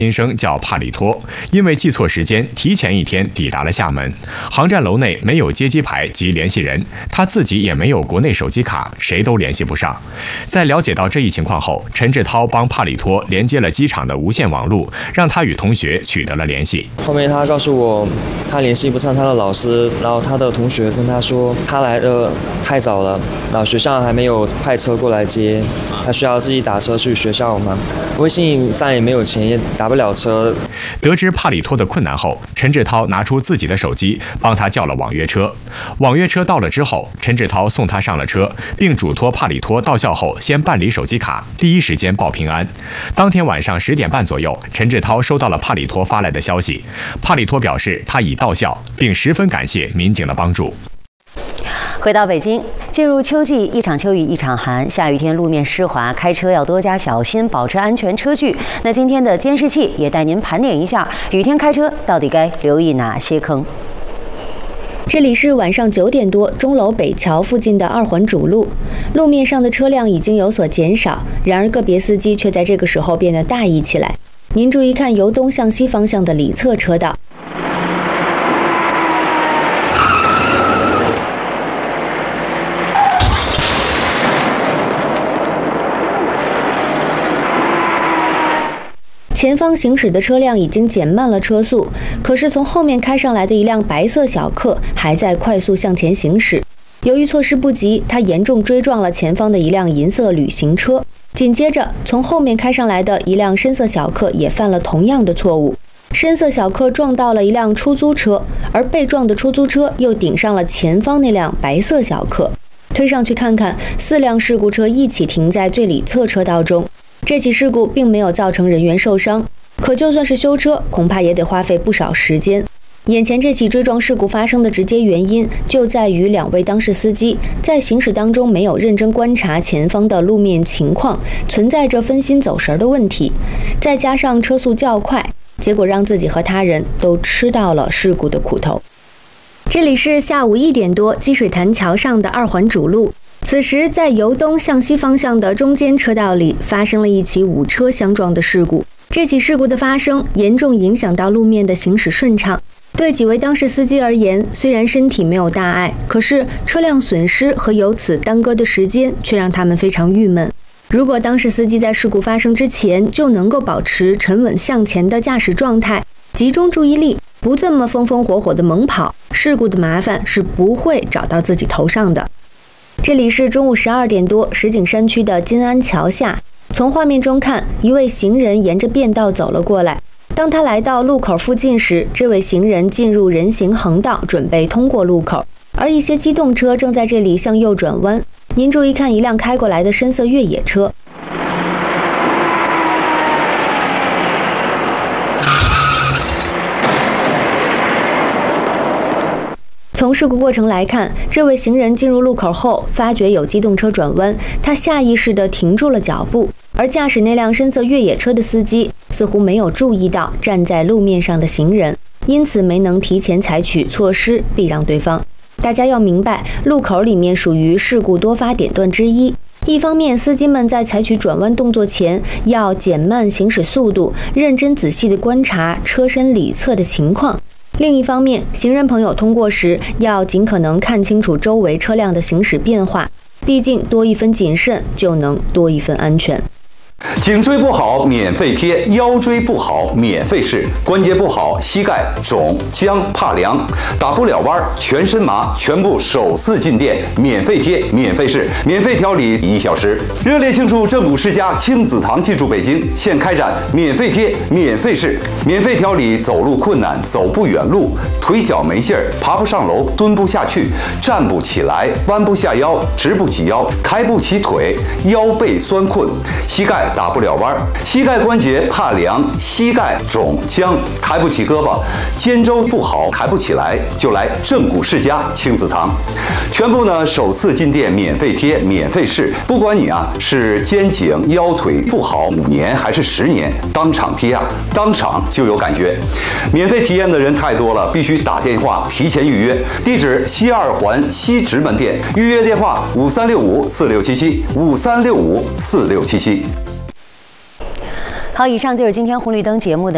新生叫帕里托，因为记错时间，提前1天抵达了厦门。航站楼内没有接机牌及联系人，他自己也没有国内手机卡，谁都联系不上。在了解到这一情况后，陈志涛帮帕里托连接了机场的无线网络，让他与同学取得了联系。 后面他告诉我，他联系不上他的老师，然后他的同学跟他说，他来的太早了，然后学校还没有派车过来接，他需要自己打车去学校嘛。微信上也没有钱，也打不了车。 得知帕里托的困难后，陈志涛拿出自己的手机帮他叫了网约车。网约车到了之后，陈志涛送他上了车，并嘱托帕里托到校后先办理手机卡，第一时间报平安。当天晚上10点半左右，陈志涛收到了帕里托发来的消息，帕里托表示他已到校，并十分感谢民警的帮助。 回到北京，进入秋季，一场秋雨一场寒，下雨天路面湿滑，开车要多加小心，保持安全车距。那今天的监视器也带您盘点一下，雨天开车到底该留意哪些坑？ 这里是晚上9点多，钟楼北桥附近的2环主路，路面上的车辆已经有所减少，然而个别司机却在这个时候变得大意起来。您注意看由东向西方向的里侧车道。前方行驶的车辆已经减慢了车速，可是从后面开上来的一辆白色小客还在快速向前行驶。由于措施不及，他严重追撞了前方的一辆银色旅行车。紧接着，从后面开上来的一辆深色小客也犯了同样的错误。深色小客撞到了一辆出租车，而被撞的出租车又顶上了前方那辆白色小客。推上去看看，4辆事故车一起停在最里侧车道中。这起事故并没有造成人员受伤，可就算是修车，恐怕也得花费不少时间。眼前这起追撞事故发生的直接原因，就在于2位当事司机在行驶当中没有认真观察前方的路面情况，存在着分心走神的问题，再加上车速较快，结果让自己和他人都吃到了事故的苦头。这里是下午1点多，积水潭桥上的2环主路。此时，在由东向西方向的中间车道里，发生了一起5车相撞的事故。这起事故的发生，严重影响到路面的行驶顺畅。对几位当事司机而言，虽然身体没有大碍，可是车辆损失和由此耽搁的时间，却让他们非常郁闷。如果当事司机在事故发生之前就能够保持沉稳向前的驾驶状态，集中注意力，不这么风风火火的猛跑，事故的麻烦是不会找到自己头上的。这里是中午12点多，石景山区的金安桥下。从画面中看，一位行人沿着便道走了过来。当他来到路口附近时，这位行人进入人行横道，准备通过路口，而一些机动车正在这里向右转弯。您注意看，一辆开过来的深色越野车。从事故过程来看，这位行人进入路口后，发觉有机动车转弯，他下意识地停住了脚步，而驾驶那辆深色越野车的司机似乎没有注意到站在路面上的行人，因此没能提前采取措施避让对方。大家要明白，路口里面属于事故多发点段之一。一方面，司机们在采取转弯动作前要减慢行驶速度，认真仔细地观察车身里侧的情况。另一方面，行人朋友通过时要尽可能看清楚周围车辆的行驶变化，毕竟多一分谨慎就能多一分安全。 颈椎不好免费贴，腰椎不好免费试，关节不好膝盖肿僵怕凉打不了弯全身麻，全部首次进店免费贴免费试，免费调理1小时。热烈庆祝正骨世家亲子堂进驻北京，现开展免费贴免费试，免费调理走路困难走不远路，腿脚没劲儿爬不上楼蹲不下去站不起来弯不下腰直不起腰抬不起腿腰背酸困膝盖打不了弯，膝盖关节怕凉，膝盖肿僵，抬不起胳膊，肩周不好，抬不起来，就来正骨世家亲子堂。全部呢首次进店免费贴，免费试，不管你是肩颈腰腿不好5年还是10年，当场贴当场就有感觉。免费体验的人太多了，必须打电话提前预约。地址西2环西直门店，预约电话5365467753654677。 好，以上就是今天红绿灯节目的